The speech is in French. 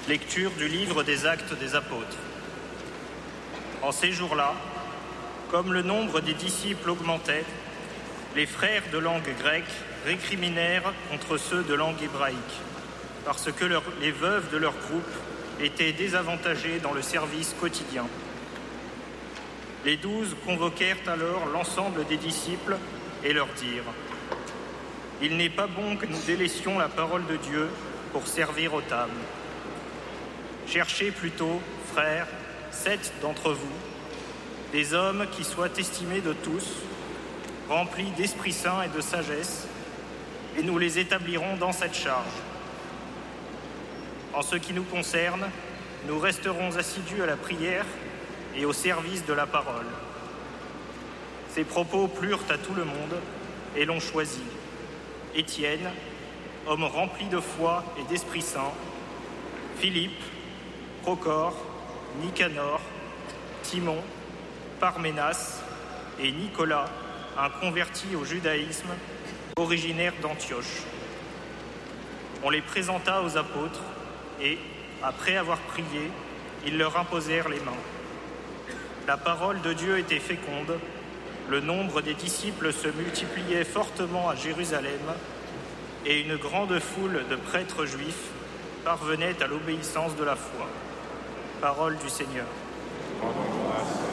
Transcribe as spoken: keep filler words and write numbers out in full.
Lecture du livre des Actes des Apôtres. En ces jours-là, comme le nombre des disciples augmentait, les frères de langue grecque récriminèrent contre ceux de langue hébraïque, parce que leur, les veuves de leur groupe étaient désavantagées dans le service quotidien. Les douze convoquèrent alors l'ensemble des disciples et leur dirent : « Il n'est pas bon que nous délaissions la parole de Dieu pour servir aux tables. Cherchez plutôt, frères, sept d'entre vous, des hommes qui soient estimés de tous, remplis d'Esprit Saint et de sagesse, et nous les établirons dans cette charge. En ce qui nous concerne, nous resterons assidus à la prière et au service de la parole. » Ces propos plurent à tout le monde et l'ont choisi. Étienne, homme rempli de foi et d'Esprit Saint, Philippe, Procor, Nicanor, Timon, Parménas et Nicolas, un converti au judaïsme, originaire d'Antioche. On les présenta aux apôtres et, après avoir prié, ils leur imposèrent les mains. La parole de Dieu était féconde, le nombre des disciples se multipliait fortement à Jérusalem et une grande foule de prêtres juifs parvenait à l'obéissance de la foi. Parole du Seigneur.